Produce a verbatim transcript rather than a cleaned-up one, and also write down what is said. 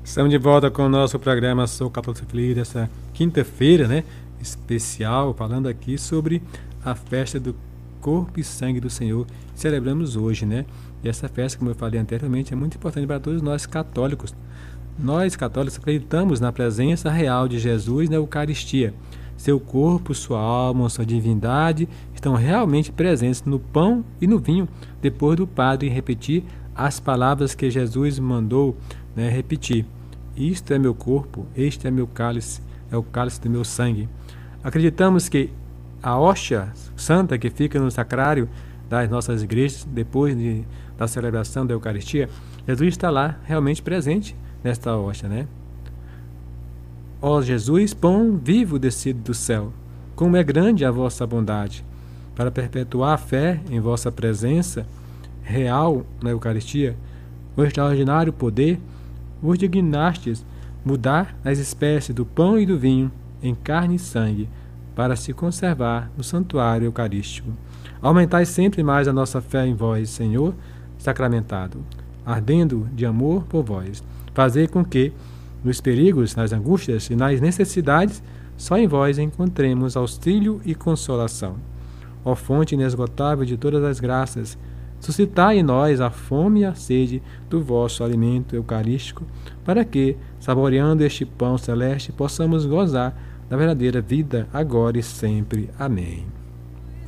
Estamos de volta com o nosso programa Sou Católico Feliz, dessa quinta-feira, né? Especial, falando aqui sobre a festa do corpo e sangue do Senhor que celebramos hoje, né? E essa festa, como eu falei anteriormente, é muito importante para todos nós católicos. Nós, católicos, acreditamos na presença real de Jesus na Eucaristia. Seu corpo, sua alma, sua divindade estão realmente presentes no pão e no vinho, depois do Padre repetir as palavras que Jesus mandou, né, repetir. Isto é meu corpo, este é meu cálice, é o cálice do meu sangue. Acreditamos que a hóstia santa que fica no sacrário das nossas igrejas, depois de, da celebração da Eucaristia, Jesus está lá realmente presente nesta hóstia, né? Ó Jesus, pão vivo descido do céu, como é grande a vossa bondade, para perpetuar a fé em vossa presença real na Eucaristia, com extraordinário poder, vos dignastes mudar as espécies do pão e do vinho em carne e sangue, para se conservar no santuário eucarístico. Aumentai sempre mais a nossa fé em vós, Senhor sacramentado, ardendo de amor por vós. Fazei com que, nos perigos, nas angústias e nas necessidades, só em vós encontremos auxílio e consolação. Ó fonte inesgotável de todas as graças, suscitai em nós a fome e a sede do vosso alimento eucarístico, para que, saboreando este pão celeste, possamos gozar da verdadeira vida, agora e sempre. Amém.